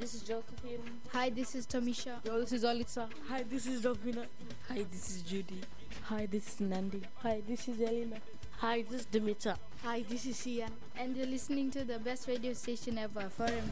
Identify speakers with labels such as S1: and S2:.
S1: this is Josephine.
S2: Hi, this is Tamisha.
S3: Yo, this is Olitsa.
S4: Hi, this is Dovina.
S5: Hi, this is Judy.
S6: Hi, this is Nandi.
S7: Hi, this is Elena.
S8: Hi, this is Dimitra.
S9: Hi, this is Sia.
S2: And you're listening to the best radio station ever, Forum